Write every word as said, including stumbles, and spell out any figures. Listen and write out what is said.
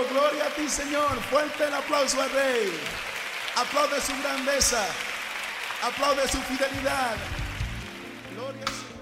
Oh, gloria a ti, Señor. Fuerte el aplauso al Rey. Aplaude su grandeza. Aplaude su fidelidad. Gloria al Señor.